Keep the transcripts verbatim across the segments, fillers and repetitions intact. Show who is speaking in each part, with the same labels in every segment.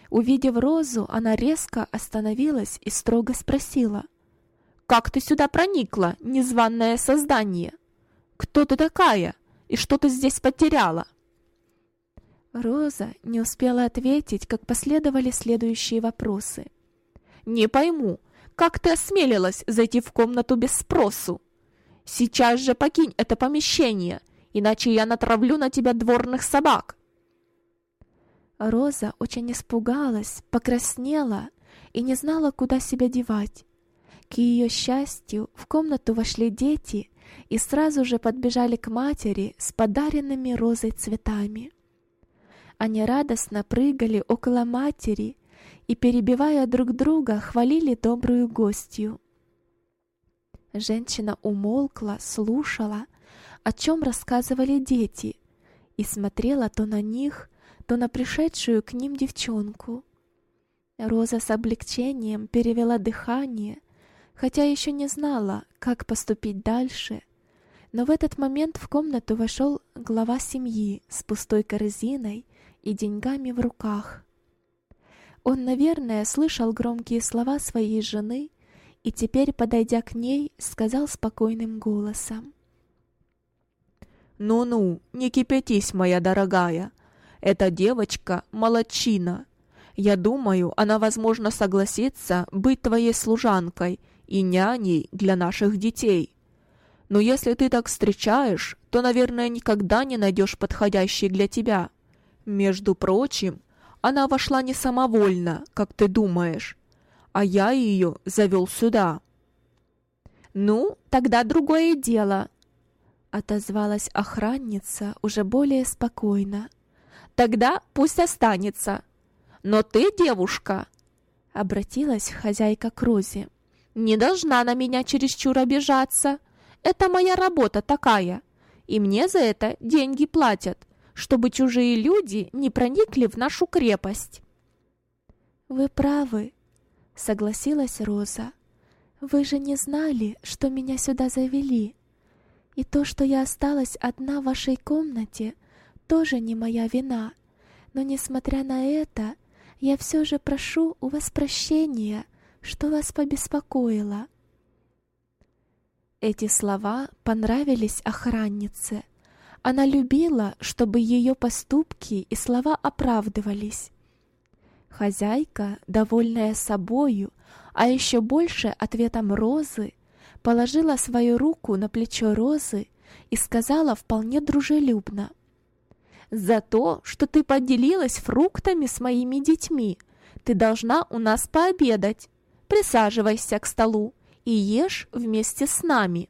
Speaker 1: Увидев Розу, она резко остановилась и строго спросила: «Как ты сюда проникла, незваное создание? Кто ты такая и что ты здесь потеряла?» Роза не успела ответить, как последовали следующие вопросы. «Не пойму, как ты осмелилась зайти в комнату без спросу? Сейчас же покинь это помещение, иначе я натравлю на тебя дворных собак». Роза очень испугалась, покраснела и не знала, куда себя девать. К ее счастью, в комнату вошли дети и сразу же подбежали к матери с подаренными Розой цветами. Они радостно прыгали около матери и, перебивая друг друга, хвалили добрую гостью. Женщина умолкла, слушала, о чем рассказывали дети, и смотрела то на них, то на пришедшую к ним девчонку. Роза с облегчением перевела дыхание, хотя еще не знала, как поступить дальше, но в этот момент в комнату вошел глава семьи с пустой корзиной и деньгами в руках. Он, наверное, слышал громкие слова своей жены и теперь, подойдя к ней, сказал спокойным голосом: «Ну-ну, не кипятись, моя дорогая. Эта девочка молодчина. Я думаю, она, возможно, согласится быть твоей служанкой и няней для наших детей. Но если ты так встречаешь, то, наверное, никогда не найдешь подходящей для тебя. Между прочим, она вошла не самовольно, как ты думаешь, а я ее завел сюда». «Ну, тогда другое дело», — отозвалась охранница уже более спокойно. «Тогда пусть останется. Но ты, девушка, — обратилась хозяйка к Розе, — не должна на меня чересчур обижаться. Это моя работа такая, и мне за это деньги платят, чтобы чужие люди не проникли в нашу крепость». «Вы правы», — согласилась Роза. «Вы же не знали, что меня сюда завели. И то, что я осталась одна в вашей комнате, тоже не моя вина. Но, несмотря на это, я все же прошу у вас прощения, что вас побеспокоило». Эти слова понравились охраннице. Она любила, чтобы ее поступки и слова оправдывались. Хозяйка, довольная собою, а еще больше ответом Розы, положила свою руку на плечо Розы и сказала вполне дружелюбно: «За то, что ты поделилась фруктами с моими детьми, ты должна у нас пообедать. Присаживайся к столу и ешь вместе с нами».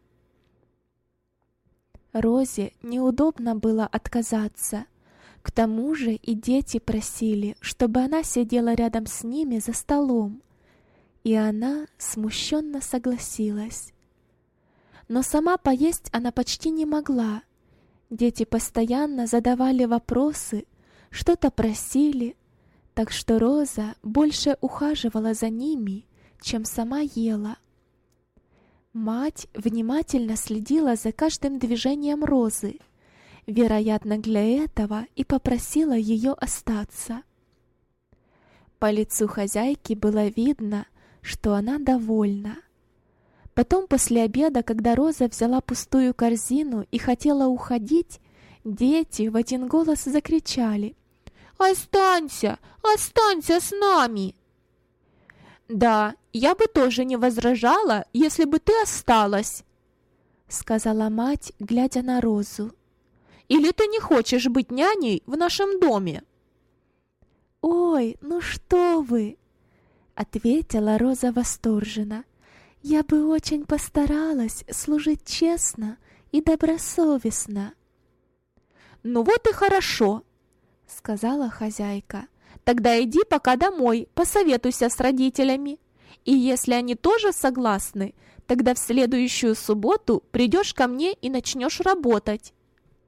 Speaker 1: Розе неудобно было отказаться. К тому же и дети просили, чтобы она сидела рядом с ними за столом. И она смущенно согласилась. Но сама поесть она почти не могла. Дети постоянно задавали вопросы, что-то просили, так что Роза больше ухаживала за ними, чем сама ела. Мать внимательно следила за каждым движением Розы, вероятно, для этого и попросила ее остаться. По лицу хозяйки было видно, что она довольна. Потом, после обеда, когда Роза взяла пустую корзину и хотела уходить, дети в один голос закричали: «Останься! Останься с нами!» «Да, я бы тоже не возражала, если бы ты осталась», — сказала мать, глядя на Розу. «Или ты не хочешь быть няней в нашем доме?» «Ой, ну что вы!» — ответила Роза восторженно. «Я бы очень постаралась служить честно и добросовестно». «Ну вот и хорошо», — сказала хозяйка. «Тогда иди пока домой, посоветуйся с родителями. И если они тоже согласны, тогда в следующую субботу придешь ко мне и начнешь работать».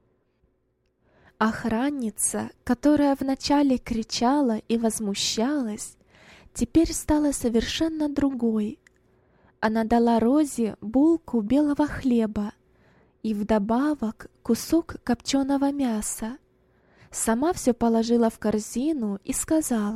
Speaker 1: Охранница, которая вначале кричала и возмущалась, теперь стала совершенно другой. Она дала Розе булку белого хлеба и вдобавок кусок копченого мяса. Сама все положила в корзину и сказала: